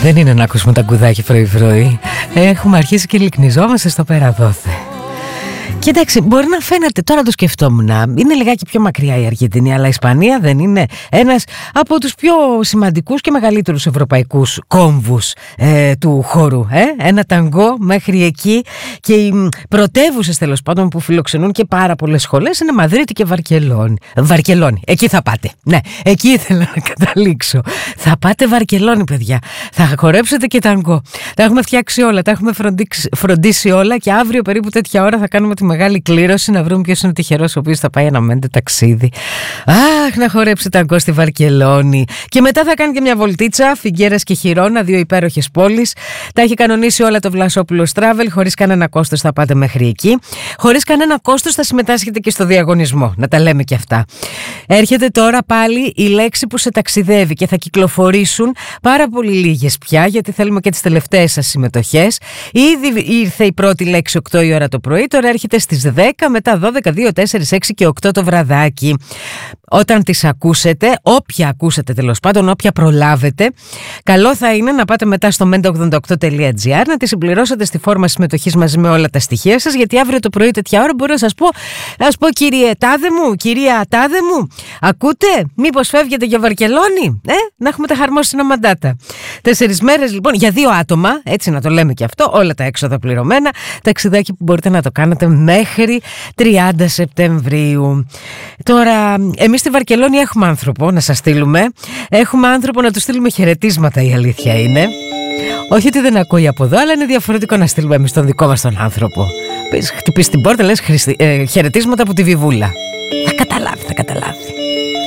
Δεν είναι να ακούσουμε τα γκουδάκι πρωί-πρωί. Έχουμε αρχίσει και λυκνιζόμαστε στο πέρα δόθε. Και εντάξει, μπορεί να φαίνεται, τώρα το σκεφτόμουν, είναι λιγάκι πιο μακριά η Αργεντινή, αλλά η Ισπανία δεν είναι ένας από τους πιο σημαντικούς και μεγαλύτερους ευρωπαϊκούς κόμβους του χώρου. Ένα ταγκό μέχρι εκεί, και οι πρωτεύουσες τέλος πάντων που φιλοξενούν και πάρα πολλές σχολές είναι Μαδρίτη και Βαρκελόνη. Εκεί θα πάτε. Ναι, εκεί ήθελα να καταλήξω. Θα πάτε Βαρκελόνη, παιδιά. Θα χορέψετε και ταγκό. Τα έχουμε φτιάξει όλα, τα έχουμε φροντίσει όλα, και αύριο περίπου τέτοια ώρα θα κάνουμε τη μεγάλη κλήρωση να βρούμε ποιος είναι τυχερός ο οποίος θα πάει ένα μέντε ταξίδι. Αχ, να χορέψει ταγκό στη Βαρκελόνη. Και μετά θα κάνει και μια βολτίτσα, Φιγκέρας και Χιρόνα, δύο υπέροχες πόλεις. Τα έχει κανονίσει όλα το Βλασόπουλος Travel, χωρίς κανένα κόστος θα πάτε μέχρι εκεί. Χωρίς κανένα κόστος θα συμμετάσχετε και στο διαγωνισμό, να τα λέμε και αυτά. Έρχεται τώρα πάλι η λέξη που σε ταξιδεύει και θα κυκλοφορήσουν πάρα πολύ λίγες πια, γιατί θέλουμε και τις τελευταίες σας συμμετοχές. Ήδη ήρθε η πρώτη λέξη 8 η ώρα το πρωί, τώρα έρχεται στις 10, μετά 12, 2, 4, 6 και 8 το βραδάκι. Όταν τις ακούσετε, όποια ακούσετε τέλος πάντων, όποια προλάβετε, καλό θα είναι να πάτε μετά στο menta88.gr να τη συμπληρώσετε στη φόρμα συμμετοχής μαζί με όλα τα στοιχεία σας, γιατί αύριο το πρωί τέτοια ώρα μπορώ να σας πω κύριε Τάδε μου, κυρία Τάδε μου, ακούτε, μήπως φεύγετε για Βαρκελόνη, να έχουμε τα χαρμόσυνα μαντάτα. 4 μέρες λοιπόν για 2 άτομα, έτσι να το λέμε και αυτό, όλα τα έξοδα πληρωμένα, ταξιδάκι που μπορείτε να το κάνετε μέχρι 30 Σεπτεμβρίου. Τώρα, εμείς στη Βαρκελόνη έχουμε άνθρωπο να σας στείλουμε. Έχουμε άνθρωπο να του στείλουμε χαιρετίσματα, η αλήθεια είναι. Όχι ότι δεν ακούει από εδώ, αλλά είναι διαφορετικό να στείλουμε εμείς τον δικό μας τον άνθρωπο. Χτυπήσει την πόρτα, λες χαιρετίσματα από τη Βιβούλα. Θα καταλάβει.